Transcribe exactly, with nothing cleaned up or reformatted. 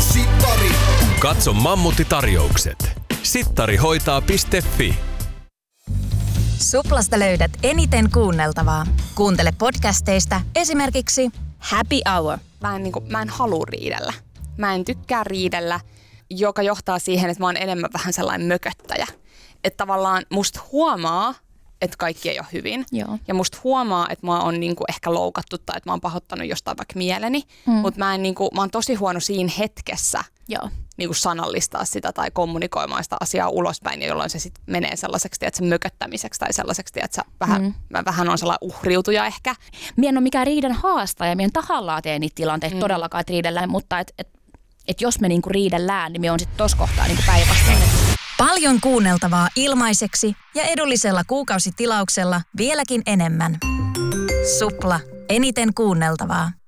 Sittari. Katso Mammutti-tarjoukset. sittari hoitaa piste fi. Suplasta löydät eniten kuunneltavaa. Kuuntele podcasteista esimerkiksi Happy Hour. Mä en, niin kuin, mä en halua riidellä. Mä en tykkää riidellä, joka johtaa siihen, että mä oon enemmän vähän sellainen mököttäjä. Että tavallaan musta huomaa, että kaikki ei ole hyvin. Joo. Ja musta huomaa, että mä oon niinku ehkä loukattu tai että mä oon pahoittanut jostain vaikka mieleni. Mm. Mutta mä, niinku, mä oon tosi huono siinä hetkessä Joo. niinku sanallistaa sitä tai kommunikoimaan sitä asiaa ulospäin, jolloin se sitten menee sellaiseksi, tiedätkö, mököttämiseksi tai sellaiseksi, tiedätkö, vähän, mm. mä vähän on sellainen uhriutuja ehkä. Mie en ole mikään riiden haastaja, mie en tahallaan tee niitä tilanteita mm. todellakaan, että riidellään, mutta et, et, et jos me niinku riidellään, niin mie on sitten tossa kohtaa niinku päinvastoin. paljon kuunneltavaa ilmaiseksi ja edullisella kuukausitilauksella vieläkin enemmän. Supla. Eniten kuunneltavaa.